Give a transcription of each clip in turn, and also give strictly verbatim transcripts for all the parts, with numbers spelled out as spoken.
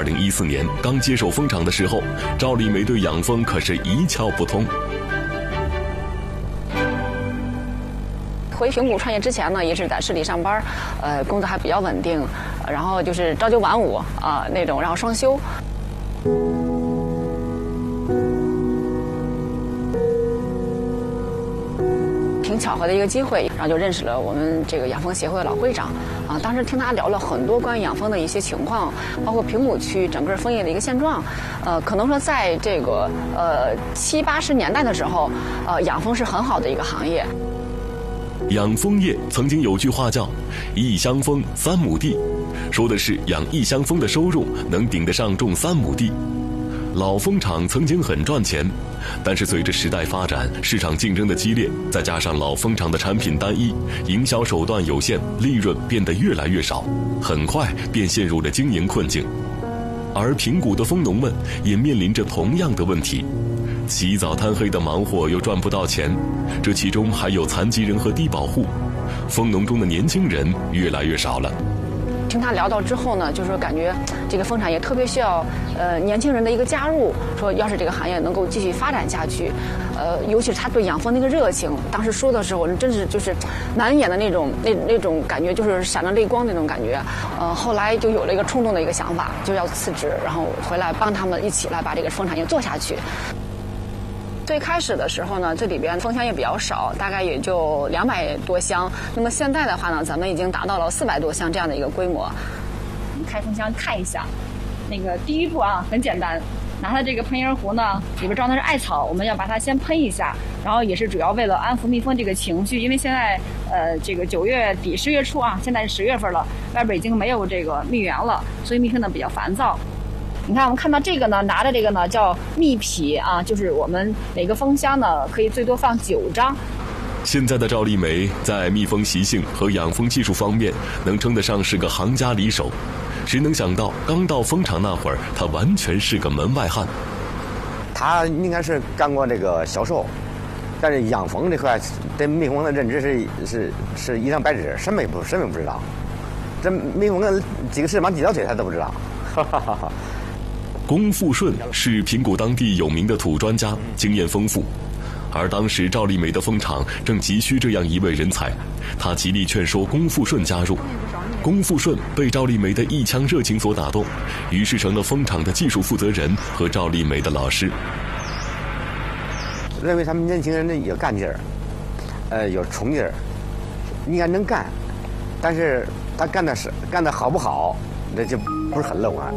二零一四年刚接手蜂场的时候，赵丽梅对养蜂可是一窍不通。 回平谷创业之前呢，也是在市里上班，呃，工作还比较稳定，然后就是朝九晚五啊、呃、那种，然后双休。挺巧合的一个机会，然后就认识了我们这个养蜂协会的老会长啊。当时听他聊了很多关于养蜂的一些情况，包括平谷区整个蜂业的一个现状。呃，可能说在这个呃七八十年代的时候，呃，养蜂是很好的一个行业。 养蜂业曾经有句话叫“一箱蜂三亩地”，说的是养一箱蜂的收入能顶得上种三亩地。老蜂场曾经很赚钱，但是随着时代发展，市场竞争的激烈，再加上老蜂场的产品单一，营销手段有限，利润变得越来越少，很快便陷入了经营困境。而平谷的蜂农们也面临着同样的问题，起早贪黑的忙活又赚不到钱，这其中还有残疾人和低保户，蜂农中的年轻人越来越少了。 听他聊到之后呢，就是说感觉这个蜂产业特别需要呃年轻人的一个加入，说要是这个行业能够继续发展下去，呃，尤其是他对养蜂那个热情，当时说的时候，真是就是难掩的那种那那种感觉，就是闪着泪光那种感觉。呃，后来就有了一个冲动的一个想法，就要辞职，然后回来帮他们一起来把这个蜂产业做下去。最开始的时候呢，这里边蜂箱也比较少，大概也就两百多箱。那么现在的话呢，咱们已经达到了四百多箱这样的一个规模。 我们开蜂箱看一下，那个第一步啊，很简单，拿它这个喷烟壶呢，里边装的是艾草，我们要把它先喷一下，然后也是主要为了安抚蜜蜂这个情绪，因为现在呃这个九月底十月初啊，现在是十月份了，外边已经没有这个蜜源了，所以蜜蜂呢比较烦躁。你看，我们看到这个呢，拿的这个呢叫蜜匹啊，就是我们每个蜂箱呢可以最多放九张。 现在的赵丽梅在蜜蜂习性和养蜂技术方面能称得上是个行家里手，谁能想到刚到蜂场那会儿，她完全是个门外汉。 他应该是干过这个销售，但是养蜂这块对蜜蜂的认知是是是一张白纸，什么也不什么也不知道。这蜜蜂跟几个翅膀几条腿他都不知道。哈哈哈哈。 龚富顺是平谷当地有名的土专家，经验丰富。而当时赵丽梅的蜂场正急需这样一位人才，他极力劝说龚富顺加入。龚富顺被赵丽梅的一腔热情所打动，于是成了蜂场的技术负责人和赵丽梅的老师。 认为他们年轻人有干劲儿，呃，有冲劲儿，应该能干，但是他干的是干的好不好，那就不是很乐观。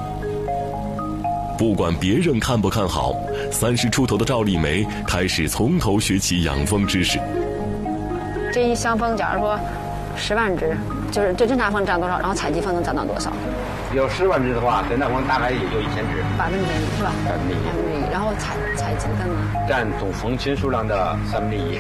不管别人看不看好，三十出头的赵丽梅开始从头学起养蜂知识。 这一箱蜂，假如说十万只，就是这侦察蜂占多少，然后采集蜂能占到多少？ 有十万只的话，侦察蜂大概也就一千只， 百分之一是吧？ 百分之一。 百分之一，然后采采集的呢？ 占总蜂群数量的三分之一。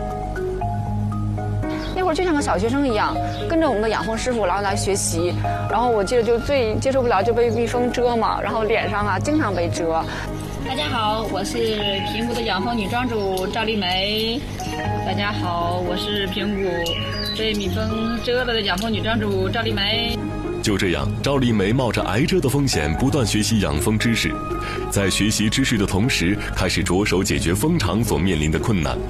那会儿就像个小学生一样，跟着我们的养蜂师傅，然后来学习。然后我记得就最接受不了就被蜜蜂蛰嘛，然后脸上啊经常被蛰。 大家好，我是平谷的养蜂女庄主赵丽梅。大家好，我是平谷被蜜蜂蛰了的养蜂女庄主赵丽梅。 就这样，赵丽梅冒着挨蛰的风险，不断学习养蜂知识，在学习知识的同时，开始着手解决蜂场所面临的困难。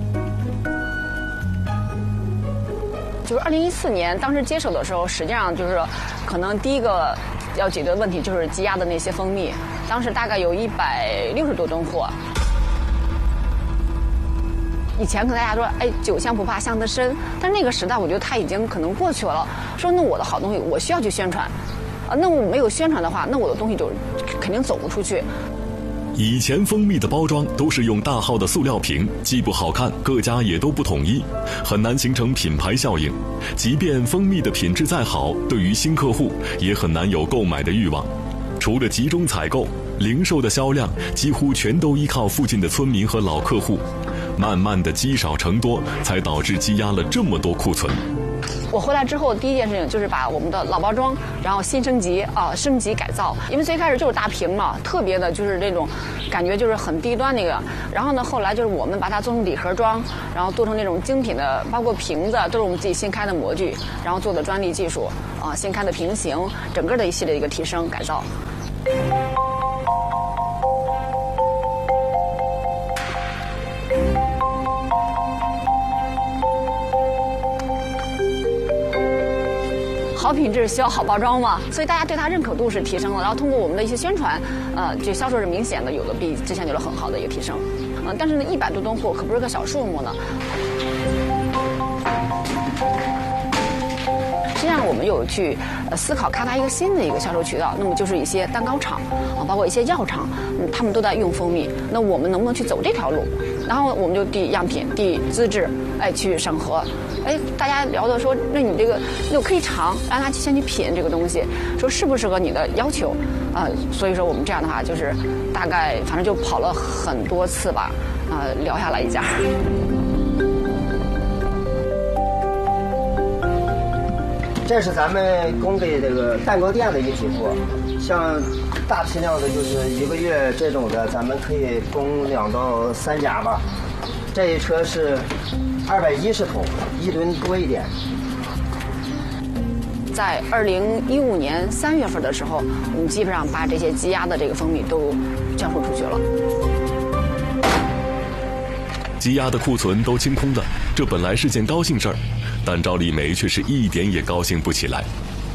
就是二零一四年，当时接手的时候，实际上就是说，可能第一个要解决的问题就是积压的那些蜂蜜，当时大概有一百六十多吨货。以前可能大家说，哎，酒香不怕巷子深，但是那个时代，我觉得它已经可能过去了。说那我的好东西，我需要去宣传，啊，那我没有宣传的话，那我的东西就肯定走不出去。 以前蜂蜜的包装都是用大号的塑料瓶，既不好看，各家也都不统一，很难形成品牌效应。即便蜂蜜的品质再好，对于新客户也很难有购买的欲望。除了集中采购，零售的销量几乎全都依靠附近的村民和老客户，慢慢的积少成多，才导致积压了这么多库存。 我回来之后第一件事情就是把我们的老包装，然后新升级啊、呃，升级改造。因为最开始就是大瓶嘛，特别的就是这种感觉就是很低端那个。然后呢，后来就是我们把它做成礼盒装，然后做成那种精品的，包括瓶子都是我们自己新开的模具，然后做的专利技术啊、呃，新开的平行，整个的一系列一个提升改造。好品质需要好包装嘛，所以大家对它认可度是提升了。然后通过我们的一些宣传，呃，这销售是明显的有了比之前有了很好的一个提升。嗯、呃，但是呢，一百多吨货可不是个小数目呢。实际上，我们有去呃思考开发一个新的一个销售渠道，那么就是一些蛋糕厂啊，包括一些药厂，嗯，他们都在用蜂蜜。那我们能不能去走这条路？然后我们就递样品、递资质，哎，去审核。哎，大家聊的说，那你这个又可以尝，让他先去品这个东西，说适不适合你的要求啊、呃？所以说我们这样的话，就是大概反正就跑了很多次吧，啊、呃，聊下来一家。 这是咱们供给这个蛋糕店的一批货，像大批量的，就是一个月这种的，咱们可以供两到三家吧。这一车是二百一十桶，一吨多一点。 在二零一五年三月份的时候，我们基本上把这些积压的这个蜂蜜都销售出去了。 积压的库存都清空了，这本来是件高兴事儿，但赵丽梅却是一点也高兴不起来。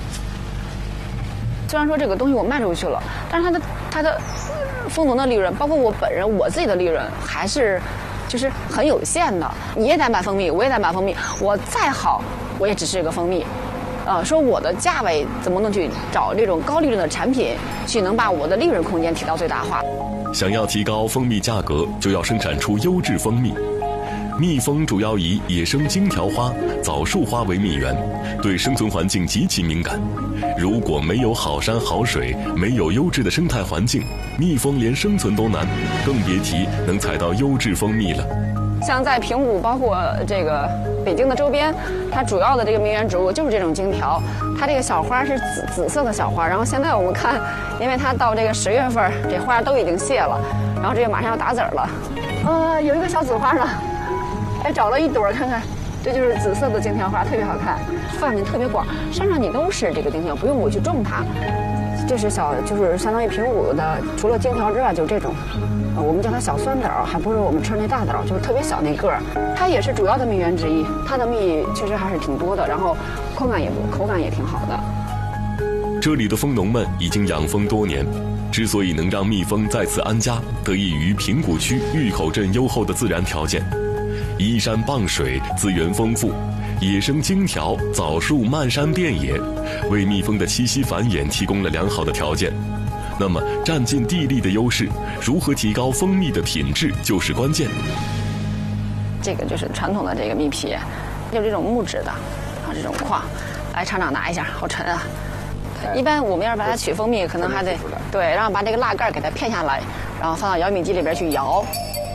虽然说这个东西我卖出去了，但是它的它的蜂农的利润，包括我本人我自己的利润，还是就是很有限的。你也在买蜂蜜，我也在买蜂蜜，我再好，我也只是一个蜂蜜。呃，说我的价位怎么能去找这种高利润的产品，去能把我的利润空间提到最大化？ 想要提高蜂蜜价格，就要生产出优质蜂蜜。蜜蜂主要以野生荆条花、枣树花为蜜源，对生存环境极其敏感。如果没有好山好水，没有优质的生态环境，蜜蜂连生存都难，更别提能采到优质蜂蜜了。 像在平谷，包括这个北京的周边，它主要的这个蜜源植物就是这种荆条。它这个小花是紫紫色的小花，然后现在我们看，因为它到这个十月份，这花都已经谢了，然后这个马上要打籽儿了。呃，有一个小紫花呢，哎，找了一朵看看，这就是紫色的荆条花，特别好看，范围特别广，山上你都是这个荆条，不用我去种它。这是小，就是相当于平谷的，除了荆条之外，就这种。呃，我们叫它小酸枣，还不是我们吃那大枣，就是特别小那个儿。它也是主要的蜜源之一，它的蜜确实还是挺多的，然后口感也不口感也挺好的。 这里的蜂农们已经养蜂多年，之所以能让蜜蜂在此安家，得益于平谷区峪口镇优厚的自然条件，依山傍水，资源丰富，野生荆条、枣树漫山遍野，为蜜蜂的栖息繁衍提供了良好的条件。那么，占尽地利的优势，如何提高蜂蜜的品质就是关键。 这个就是传统的这个蜜皮，就是这种木质的，啊，这种矿。来，厂长拿一下，好沉啊。一般我们要是把它取蜂蜜，可能还得对，然后把这个蜡盖给它片下来，然后放到摇米机里边去摇。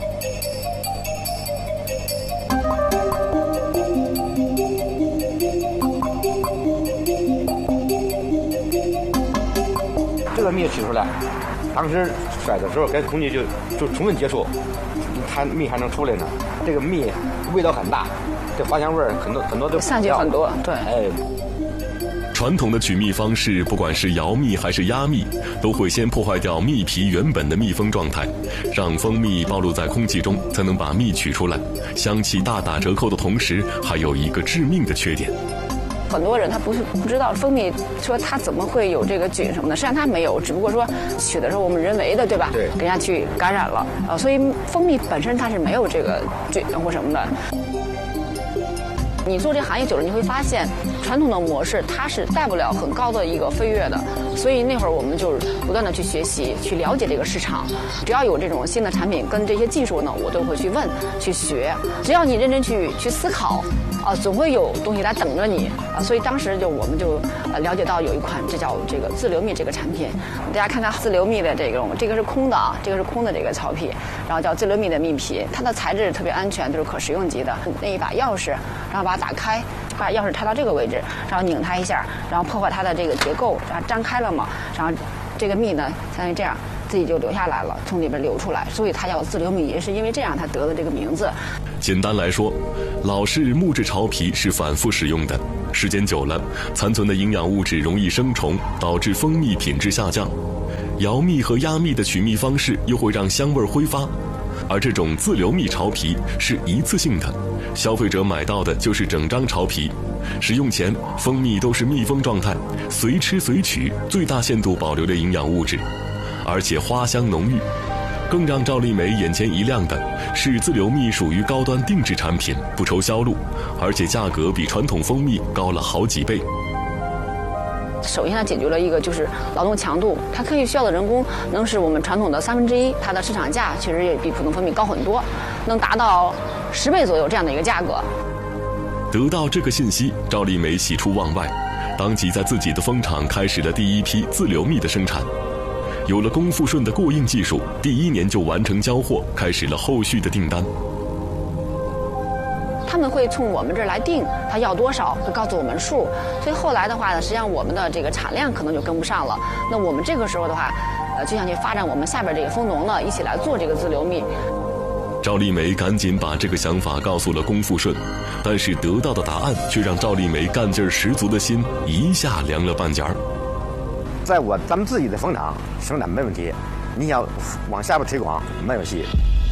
这个蜜取出来，当时甩的时候跟空气就就充分接触，它蜜还能出来呢。这个蜜味道很大，这花香味儿很多很多都散去很多，对。 哎， 传统的取蜜方式，不管是摇蜜还是压蜜，都会先破坏掉蜜皮原本的密封状态，让蜂蜜暴露在空气中，才能把蜜取出来。香气大打折扣的同时，还有一个致命的缺点。 很多人他不是不知道蜂蜜，说它怎么会有这个菌什么的，实际上它没有，只不过说取的时候我们人为的，对吧？ 对， 给人家去感染了啊，所以蜂蜜本身它是没有这个菌或什么的。你做这行业久了，你会发现传统的模式它是带不了很高的一个飞跃的，所以那会儿我们就是不断的去学习，去了解这个市场。只要有这种新的产品跟这些技术呢，我都会去问、去学。只要你认真去去思考，啊，总会有东西来等着你啊。所以当时就我们就呃了解到有一款这叫这个自流蜜这个产品，大家看看自流蜜的这种，这个是空的啊，这个是空的这个草皮，然后叫自流蜜的蜜皮，它的材质特别安全，都是可食用级的。那一把钥匙，然后把它打开， 把钥匙插到这个位置，然后拧它一下，然后破坏它的这个结构，然后张开了嘛，然后这个蜜呢，相当于这样自己就流下来了，从里边流出来，所以它叫自流蜜，也是因为这样它得的这个名字。 简单来说，老式木质巢皮是反复使用的，时间久了，残存的营养物质容易生虫，导致蜂蜜品质下降。摇蜜和压蜜的取蜜方式又会让香味挥发，而这种自流蜜巢皮是一次性的，消费者买到的就是整张巢皮。使用前，蜂蜜都是密封状态，随吃随取，最大限度保留了营养物质，而且花香浓郁。更让赵丽梅眼前一亮的是，自流蜜属于高端定制产品，不愁销路，而且价格比传统蜂蜜高了好几倍。 首先它解决了一个就是劳动强度，它可以需要的人工能是我们传统的三分之一，它的市场价确实也比普通蜂蜜高很多，能达到十倍左右这样的一个价格。 得到这个信息，赵丽梅喜出望外，当即在自己的蜂场开始了第一批自流蜜的生产。有了龚富顺的过硬技术，第一年就完成交货，开始了后续的订单。 他们会从我们这儿来定，他要多少，会告诉我们数。所以后来的话呢，实际上我们的这个产量可能就跟不上了。那我们这个时候的话，呃，就想去发展我们下边这个蜂农呢，一起来做这个自流蜜。 赵丽梅赶紧把这个想法告诉了龚富顺，但是得到的答案却让赵丽梅干劲儿十足的心一下凉了半截儿。 在我咱们自己的蜂场生产没问题，你要往下边推广没有戏。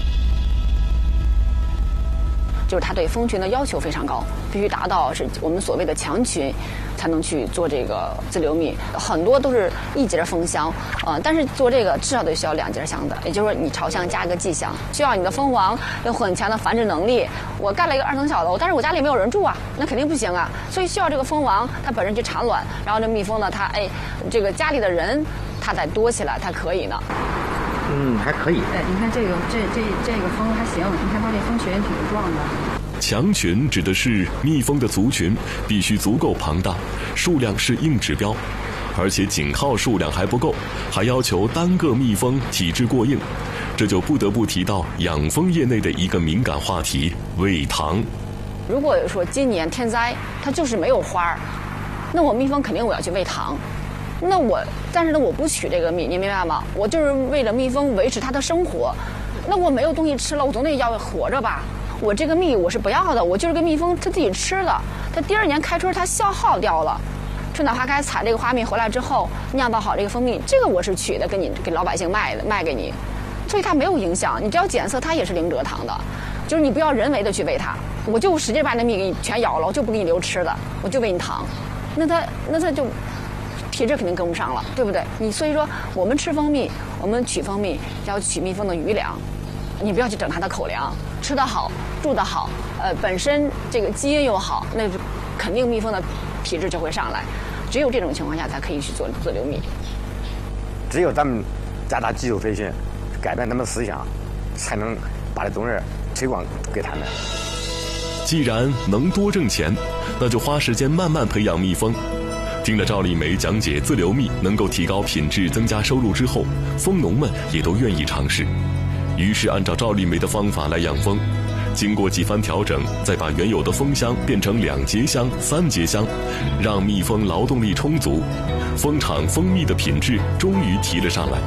就是它对蜂群的要求非常高，必须达到是我们所谓的强群，才能去做这个自流蜜。很多都是一节蜂箱，呃，但是做这个至少得需要两节箱的，也就是说你巢箱加一个寄箱，需要你的蜂王有很强的繁殖能力。我盖了一个二层小楼，但是我家里没有人住啊，那肯定不行啊，所以需要这个蜂王它本身去产卵，然后这蜜蜂呢，它哎，这个家里的人它再多起来，它可以呢。 嗯，还可以。 对，你看这个这这这个蜂还行，你看它这蜂群挺壮的。 强群指的是蜜蜂的族群必须足够庞大，数量是硬指标，而且仅靠数量还不够，还要求单个蜜蜂体质过硬。这就不得不提到养蜂业内的一个敏感话题——喂糖。 如果说今年天灾，它就是没有花儿，那我蜜蜂肯定我要去喂糖。那我，但是呢，我不取这个蜜，你明白吗？我就是为了蜜蜂维持它的生活。那我没有东西吃了，我总得要活着吧？我这个蜜我是不要的，我就是个蜜蜂，它自己吃了，它第二年开春它消耗掉了。春暖花开采这个花蜜回来之后，酿造好这个蜂蜜，这个我是取的，给你给老百姓卖的，卖给你，所以它没有影响。你只要检测，它也是零蔗糖的，就是你不要人为的去喂它，我就使劲把那蜜给你全咬了，我就不给你留吃的，我就喂你糖，那它那它就。体质肯定跟不上了，对不对？你所以说，我们吃蜂蜜，我们取蜂蜜要取蜜蜂的余粮，你不要去整它的口粮。吃得好，住得好，呃，本身这个基因又好，那就肯定蜜蜂的体质就会上来。只有这种情况下，才可以去做自流蜜。 只有咱们加大技术培训，改变他们思想，才能把这东西推广给他们。 既然能多挣钱，那就花时间慢慢培养蜜蜂。听了赵丽梅讲解自流蜜能够提高品质、增加收入之后，蜂农们也都愿意尝试。于是按照赵丽梅的方法来养蜂，经过几番调整，再把原有的蜂箱变成两节箱、三节箱，让蜜蜂劳动力充足，蜂场蜂蜜的品质终于提了上来。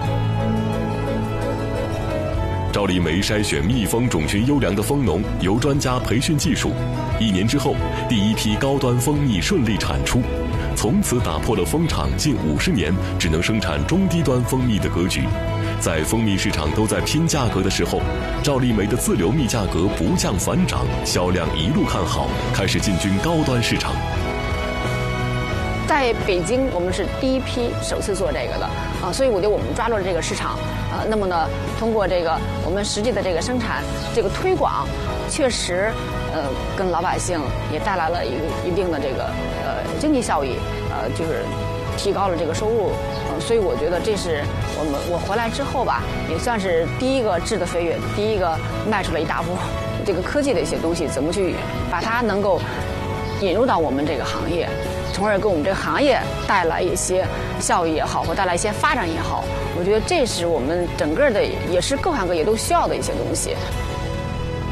赵丽梅筛选蜜蜂种群优良的蜂农，由专家培训技术，一年之后，第一批高端蜂蜜顺利产出。从此打破了蜂场近五十年只能生产中低端蜂蜜的格局。在蜂蜜市场都在拼价格的时候，赵丽梅的自流蜜价格不降反涨，销量一路看好，开始进军高端市场。 在北京，我们是第一批首次做这个的啊，所以我觉得我们抓住了这个市场啊。那么呢，通过这个我们实际的这个生产、这个推广，确实呃跟老百姓也带来了一个一定的这个呃经济效益，呃就是提高了这个收入。呃，所以我觉得这是我们我回来之后吧，也算是第一个质的飞跃，第一个迈出了一大步。这个科技的一些东西怎么去把它能够引入到我们这个行业。从而给我们这个行业带来一些效益也好，或带来一些发展也好，我觉得这是我们整个的，也是各行各业都需要的一些东西。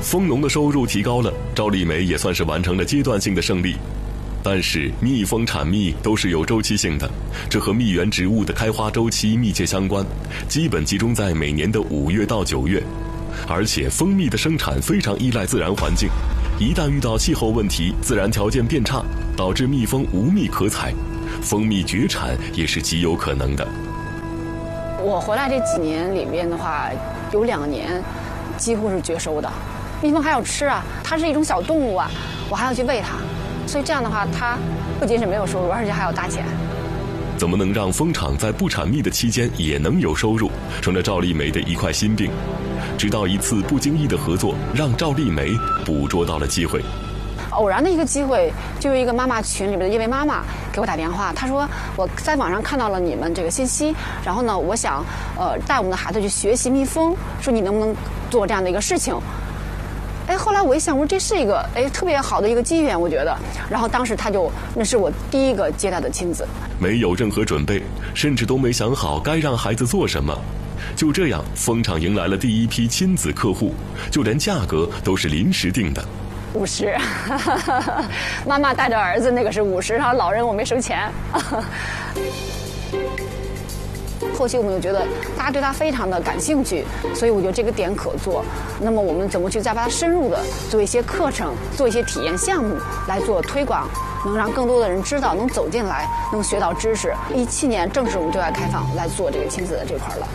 蜂农的收入提高了，赵丽梅也算是完成了阶段性的胜利。但是蜜蜂产蜜都是有周期性的，这和蜜源植物的开花周期密切相关，基本集中在每年的五月到九月。而且蜂蜜的生产非常依赖自然环境，一旦遇到气候问题，自然条件变差，导致蜜蜂无蜜可采，蜂蜜绝产也是极有可能的。 我回来这几年里面的话，有两年几乎是绝收的。蜜蜂还要吃啊，它是一种小动物啊，我还要去喂它，所以这样的话，它不仅是没有收入，而且还要搭钱。 怎么能让蜂场在不产蜜的期间也能有收入，成了赵丽梅的一块心病。直到一次不经意的合作，让赵丽梅捕捉到了机会。 偶然的一个机会，就有一个妈妈群里边的一位妈妈给我打电话，她说我在网上看到了你们这个信息，然后呢，我想呃带我们的孩子去学习蜜蜂，说你能不能做这样的一个事情。哎，后来我一想，我说这是一个哎特别好的一个机缘，我觉得。然后当时他就，那是我第一个接待的亲子， 没有任何准备，甚至都没想好该让孩子做什么。就这样，蜂场迎来了第一批亲子客户，就连价格都是临时定的。 五十，妈妈带着儿子那个是五十，然后老人我没收钱。后期我们就觉得大家对它非常的感兴趣，所以我觉得这个点可做。那么我们怎么去再把它深入的做一些课程，做一些体验项目来做推广，能让更多的人知道，能走进来，能学到知识。一七年正式我们对外开放来做这个亲子的这块了。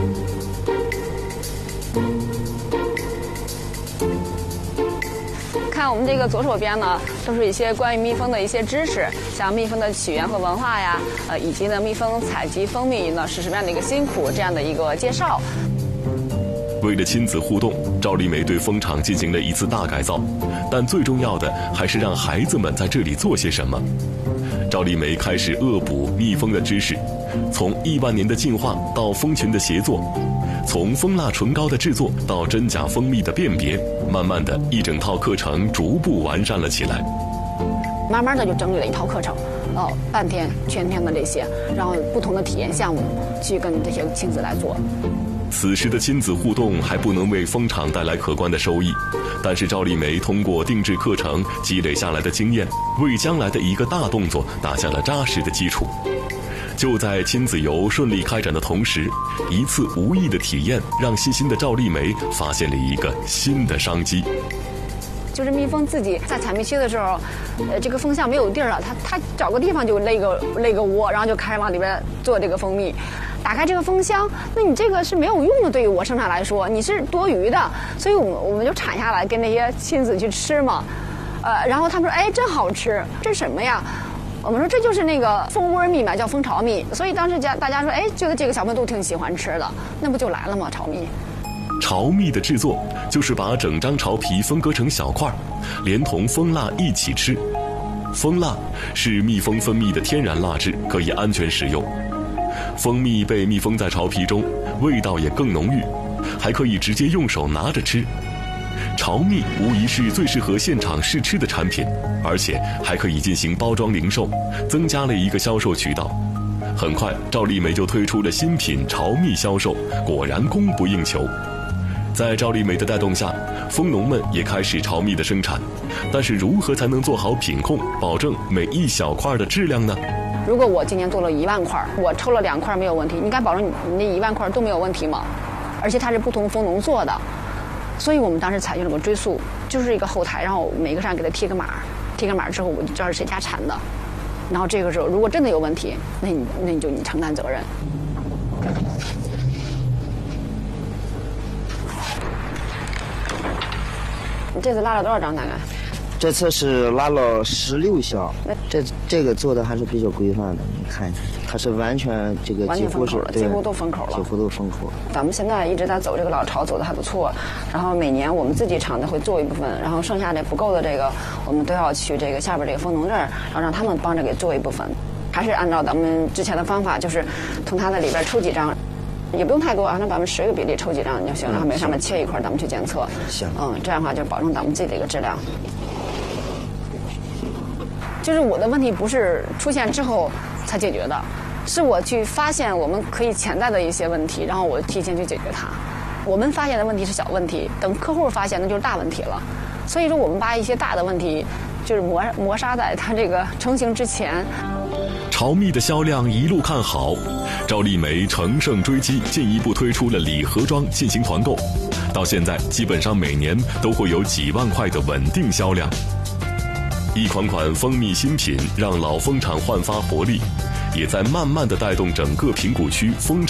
看我们这个左手边呢，都是一些关于蜜蜂的一些知识，像蜜蜂的起源和文化呀，呃，以及呢蜜蜂采集蜂蜜呢是什么样的一个辛苦这样的一个介绍。 为了亲子互动，赵丽梅对蜂场进行了一次大改造，但最重要的还是让孩子们在这里做些什么。赵丽梅开始恶补蜜蜂的知识，从亿万年的进化到蜂群的协作，从蜂蜡唇膏的制作到真假蜂蜜的辨别，慢慢的一整套课程逐步完善了起来。 慢慢的就整理了一套课程，哦，半天、全天的这些，然后不同的体验项目去跟这些亲子来做。 此时的亲子互动还不能为蜂场带来可观的收益，但是赵丽梅通过定制课程积累下来的经验，为将来的一个大动作打下了扎实的基础。就在亲子游顺利开展的同时，一次无意的体验让细心的赵丽梅发现了一个新的商机。 就是蜜蜂自己在采蜜期的时候，呃，这个蜂箱没有地儿了，它它找个地方就勒个勒个窝，然后就开始往里边做这个蜂蜜。打开这个蜂箱，那你这个是没有用的，对于我生产来说，你是多余的，所以我们我们就产下来跟那些亲子去吃嘛，呃，然后他们说，哎，真好吃，这是什么呀？我们说这就是那个蜂窝蜜嘛，叫蜂巢蜜，所以当时家大家说，哎，觉得这个小朋友都挺喜欢吃的，那不就来了吗？巢蜜。 巢蜜的制作就是把整张巢皮分割成小块，连同蜂蜡一起吃。蜂蜡是蜜蜂分泌的天然蜡质，可以安全食用。蜂蜜被密封在巢皮中，味道也更浓郁，还可以直接用手拿着吃。巢蜜无疑是最适合现场试吃的产品，而且还可以进行包装零售，增加了一个销售渠道。很快，赵丽梅就推出了新品巢蜜销售，果然供不应求。在赵丽梅的带动下，蜂农们也开始巢蜜的生产，但是如何才能做好品控，保证每一小块的质量呢？ 如果我今年做了一万块，我抽了两块没有问题，你敢保证你你那一万块都没有问题吗？而且它是不同蜂农做的，所以我们当时采用了个追溯，就是一个后台，然后每个上给它贴个码，贴个码之后我就知道是谁家产的，然后这个时候如果真的有问题，那你那你就你承担责任。你这次拉了多少张大概？ 这次是拉了十六箱，这这个做的还是比较规范的。你看一下，它是完全这个几乎是几乎都封口了， 几乎都封口。 咱们现在一直在走这个老巢，走的还不错。然后每年我们自己厂子会做一部分，然后剩下的不够的这个，我们都要去这个下边这个蜂农这儿，然后让他们帮着给做一部分。还是按照咱们之前的方法，就是从它的里边抽几张。也不用太多，按照百分之十个比例抽几张就行，然后每上面切一块，咱们去检测。 行， 嗯，这样的话就保证咱们自己的一个质量。就是我的问题不是出现之后才解决的，是我去发现我们可以潜在的一些问题，然后我提前去解决它。 我们发现的问题是小问题，等客户发现那就是大问题了。所以说，我们把一些大的问题，就是磨磨杀在它这个成型之前。 潮蜜的销量一路看好，赵丽梅乘胜追击，进一步推出了礼盒装进行团购，到现在基本上每年都会有几万块的稳定销量。一款款蜂蜜新品让老蜂场焕发活力，也在慢慢的带动整个平谷区蜂